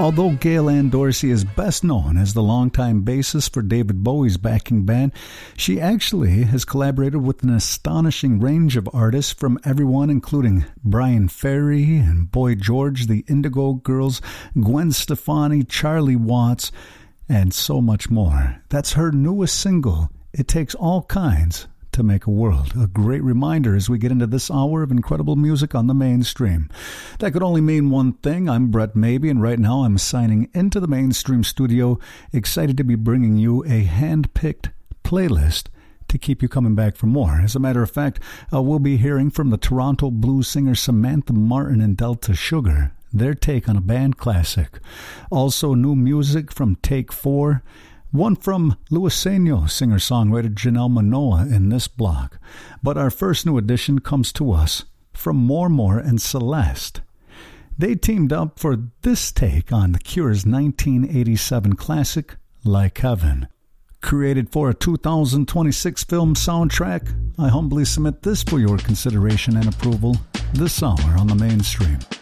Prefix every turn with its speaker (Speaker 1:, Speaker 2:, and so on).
Speaker 1: Although Gail Ann Dorsey is best known as the longtime bassist for David Bowie's backing band, she actually has collaborated with an astonishing range of artists from everyone including Brian Ferry and Boy George, the Indigo Girls, Gwen Stefani, Charlie Watts, and so much more. That's her newest single, It Takes All Kinds to Make a World. A great reminder as we get into this hour of incredible music on the Mainstream. That could only mean one thing. I'm Brett Maybe, and right now I'm signing into the Mainstream studio, excited to be bringing you a hand-picked playlist to keep you coming back for more. As a matter of fact, we'll be hearing from the Toronto blues singer Samantha Martin and Delta Sugar, their take on a band classic. Also, new music from Take 4, one from Luiseno singer-songwriter Janelle Manoa in this block. But our first new addition comes to us from More and Celeste. They teamed up for this take on The Cure's 1987 classic, Like Heaven. Created for a 2026 film soundtrack, I humbly submit this for your consideration and approval this hour on the Mainstream.